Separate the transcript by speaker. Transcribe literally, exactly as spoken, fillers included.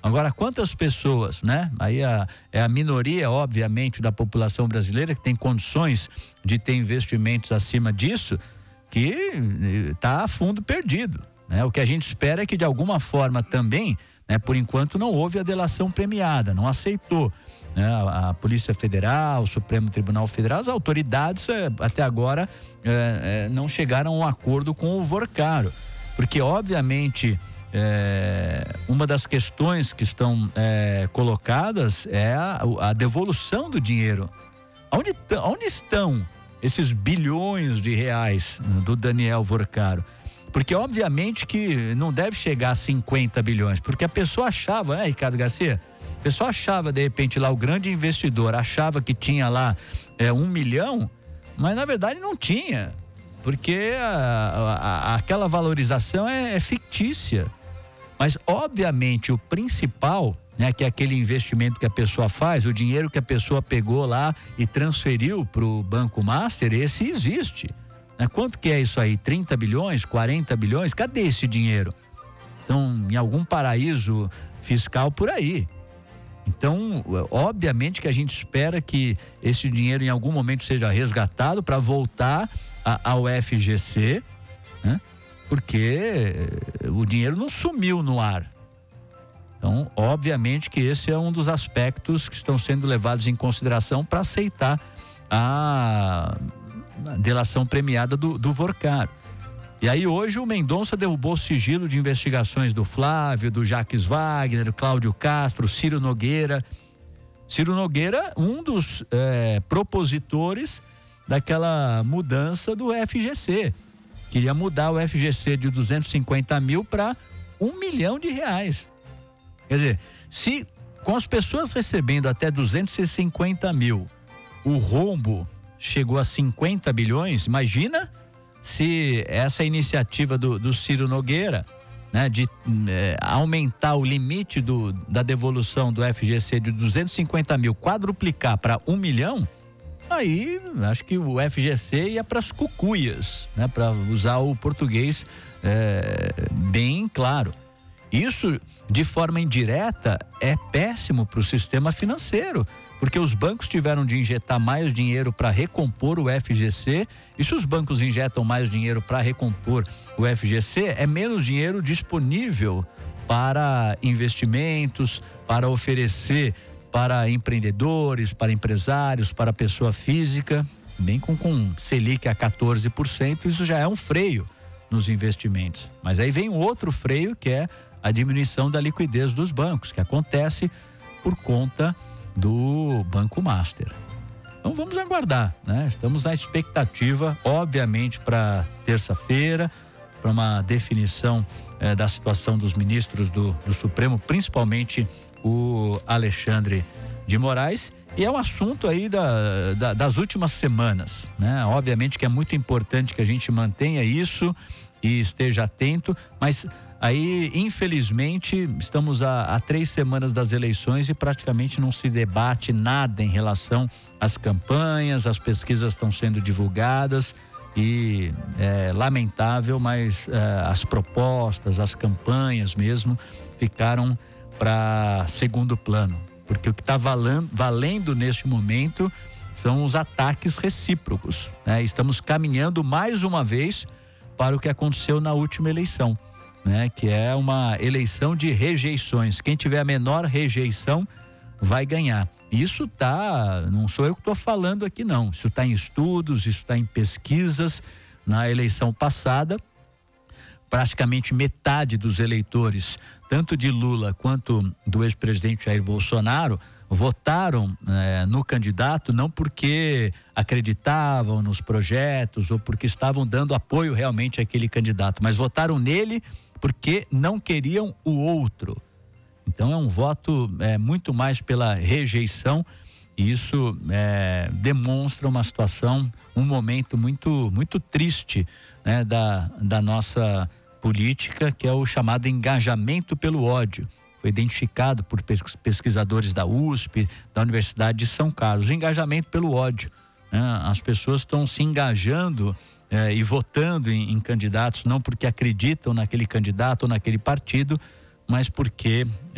Speaker 1: Agora, quantas pessoas, né? Aí a, é a minoria, obviamente, da população brasileira que tem condições de ter investimentos acima disso, que está a fundo perdido, né? O que a gente espera é que, de alguma forma também, né, por enquanto não houve a delação premiada, não aceitou, né? A, a Polícia Federal, o Supremo Tribunal Federal, as autoridades é, até agora é, é, não chegaram a um acordo com o Vorcaro, porque obviamente é, uma das questões que estão é, colocadas é a, a devolução do dinheiro. Onde, onde estão esses bilhões de reais do Daniel Vorcaro? Porque obviamente que não deve chegar a cinquenta bilhões, porque a pessoa achava, né, Ricardo Garcia? A pessoa achava, de repente, lá o grande investidor achava que tinha lá é, um milhão, mas na verdade não tinha, porque a, a, aquela valorização é, é fictícia. Mas obviamente o principal, né, que é aquele investimento que a pessoa faz, o dinheiro que a pessoa pegou lá e transferiu para o Banco Master, esse existe. Né? Quanto que é isso aí? trinta bilhões, quarenta bilhões? Cadê esse dinheiro? Então, em algum paraíso fiscal por aí. Então, obviamente que a gente espera que esse dinheiro em algum momento seja resgatado para voltar a, ao F G C, né? Porque o dinheiro não sumiu no ar. Então, obviamente que esse é um dos aspectos que estão sendo levados em consideração para aceitar a delação premiada do, do Vorcaro. E aí hoje o Mendonça derrubou o sigilo de investigações do Flávio, do Jacques Wagner, do Cláudio Castro, Ciro Nogueira. Ciro Nogueira, um dos é, propositores daquela mudança do F G C. Queria mudar o F G C de duzentos e cinquenta mil para um milhão de reais. Quer dizer, se com as pessoas recebendo até duzentos e cinquenta mil, o rombo chegou a cinquenta bilhões, imagina se essa iniciativa do, do Ciro Nogueira, né, de é, aumentar o limite do, da devolução do F G C de duzentos e cinquenta mil, quadruplicar para um milhão, aí acho que o F G C ia para as cucuias, né, para usar o português é, bem claro. Isso, de forma indireta, é péssimo para o sistema financeiro, porque os bancos tiveram de injetar mais dinheiro para recompor o F G C, e se os bancos injetam mais dinheiro para recompor o F G C, é menos dinheiro disponível para investimentos, para oferecer para empreendedores, para empresários, para pessoa física, bem com, com Selic a quatorze por cento, isso já é um freio nos investimentos. Mas aí vem um outro freio, que é a diminuição da liquidez dos bancos, que acontece por conta do Banco Master. Então vamos aguardar, né? Estamos na expectativa, obviamente, para terça-feira, para uma definição eh, da situação dos ministros do, do Supremo, principalmente o Alexandre de Moraes, e é um assunto aí da, da, das últimas semanas, né? Obviamente que é muito importante que a gente mantenha isso e esteja atento, mas aí, infelizmente, estamos a, a três semanas das eleições e praticamente não se debate nada em relação às campanhas, as pesquisas estão sendo divulgadas e é lamentável, mas é, as propostas, as campanhas mesmo, ficaram para segundo plano, porque o que está valendo, valendo neste momento são os ataques recíprocos, né? Estamos caminhando mais uma vez para o que aconteceu na última eleição, né? Que é uma eleição de rejeições. Quem tiver a menor rejeição vai ganhar. Isso tá, não sou eu que estou falando aqui não, isso está em estudos, isso está em pesquisas. Na eleição passada, praticamente metade dos eleitores, tanto de Lula quanto do ex-presidente Jair Bolsonaro, votaram eh, no candidato não porque acreditavam nos projetos ou porque estavam dando apoio realmente àquele candidato, mas votaram nele porque não queriam o outro. Então é um voto é, muito mais pela rejeição, e isso é, demonstra uma situação, um momento muito, muito triste, né, da, da nossa política, que é o chamado engajamento pelo ódio. Foi identificado por pesquisadores da U S P, da Universidade de São Carlos, o engajamento pelo ódio, né? As pessoas estão se engajando eh, e votando em, em candidatos não porque acreditam naquele candidato ou naquele partido, mas porque